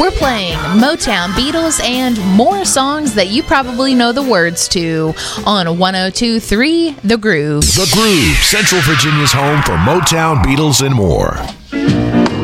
We're playing Motown, Beatles, and more songs that you probably know the words to on 102.3 The Groove. The Groove, Central Virginia's home for Motown, Beatles, and more.